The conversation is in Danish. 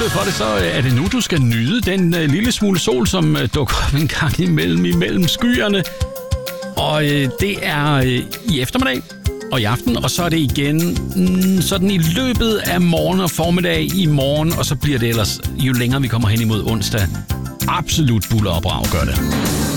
mulighed for det, så er det nu, du skal nyde den lille smule sol, som dukker op en gang imellem skyerne. Og det er i eftermiddag og i aften, og så er det igen sådan i løbet af morgen og formiddag i morgen, og så bliver det ellers, jo længere vi kommer hen imod onsdag, absolut buller og brag gør det.